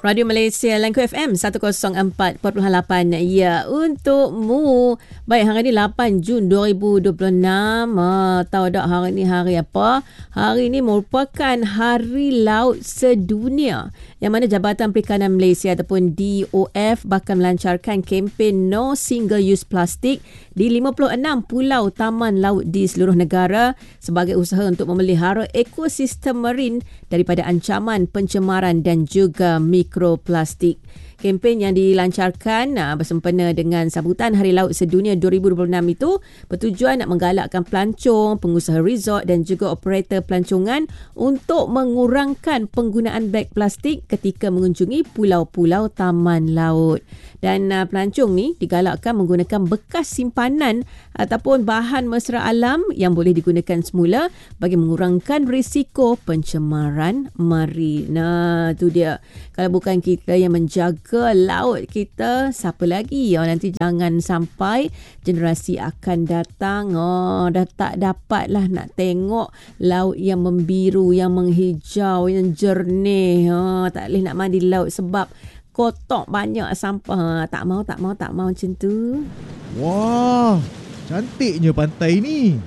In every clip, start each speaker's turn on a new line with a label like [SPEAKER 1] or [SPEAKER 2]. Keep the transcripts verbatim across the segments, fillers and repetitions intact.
[SPEAKER 1] Radio Malaysia Langko F M seratus empat perpuluhan lapan. Ya, untukmu. Baik, hari ini lapan Jun dua ribu dua puluh enam. Ah, tahu tak hari ini hari apa? Hari ini merupakan Hari Laut Sedunia, yang mana Jabatan Perikanan Malaysia ataupun D O F bakal melancarkan kempen No Single Use Plastic di lima puluh enam pulau taman laut di seluruh negara sebagai usaha untuk memelihara ekosistem marin daripada ancaman pencemaran dan juga mikroplastik. Kempen yang dilancarkan uh, bersempena dengan sambutan Hari Laut Sedunia dua ribu dua puluh enam itu bertujuan nak menggalakkan pelancong, pengusaha resort dan juga operator pelancongan untuk mengurangkan penggunaan beg plastik ketika mengunjungi pulau-pulau taman laut. Dan uh, pelancong ni digalakkan menggunakan bekas simpanan ataupun bahan mesra alam yang boleh digunakan semula bagi mengurangkan risiko pencemaran marin. Nah, tu dia. Kalau bukan kita yang menjaga laut kita, siapa lagi? Oh, nanti jangan sampai generasi akan datang oh dah tak dapat lah nak tengok laut yang membiru, yang menghijau, yang jernih. Oh, tak boleh nak mandi laut sebab kotak banyak sampah. Tak mau, tak mau, tak mau macam tu.
[SPEAKER 2] Wah, cantiknya pantai ni.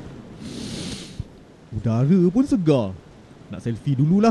[SPEAKER 2] Udara pun segar. Nak selfie dululah.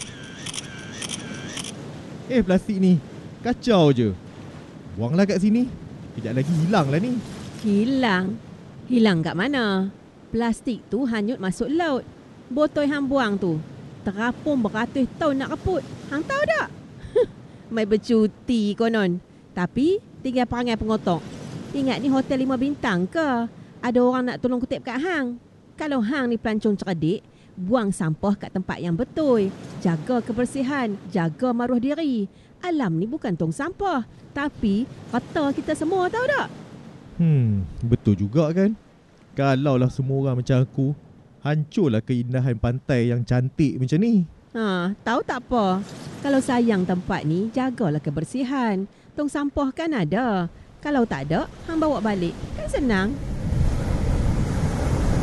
[SPEAKER 2] Eh, plastik ni kacau je. Buanglah kat sini. Kejap lagi hilang lah ni.
[SPEAKER 1] Hilang? Hilang kat mana? Plastik tu hanyut masuk laut. Botol hang buang tu terapung beratus tahun nak kaput. Hang tahu tak? Mai bercuti konon. Tapi tinggal perangai pengotok. Ingat ni hotel lima bintang ke? Ada orang nak tolong kutip kat hang. Kalau hang ni pelancong cerdik, buang sampah kat tempat yang betul. Jaga kebersihan, jaga maruah diri. Alam ni bukan tong sampah, tapi harta kita semua, tahu tak?
[SPEAKER 2] Hmm, betul juga kan? Kalaulah semua orang macam aku, hancurlah keindahan pantai yang cantik macam ni.
[SPEAKER 1] Ha, tahu tak apa? Kalau sayang tempat ni, jagalah kebersihan. Tong sampah kan ada. Kalau tak ada, hang bawa balik. Kan senang.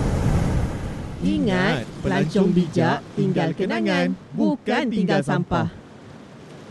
[SPEAKER 1] Ingat, pelancong bijak tinggal kenangan, bukan tinggal sampah.